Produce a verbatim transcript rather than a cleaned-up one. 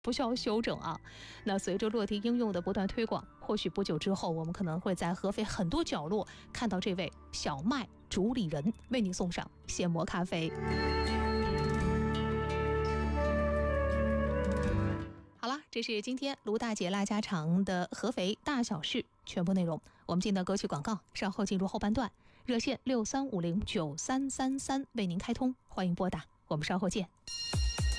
不需要修整啊。那随着落地应用的不断推广，或许不久之后，我们可能会在合肥很多角落看到这位小麦主理人为您送上现磨咖啡。好了，这是今天卢大姐拉家常的合肥大小事全部内容。我们进到歌曲广告，稍后进入后半段，热线六三五零九三三三为您开通，欢迎拨打，我们稍后见。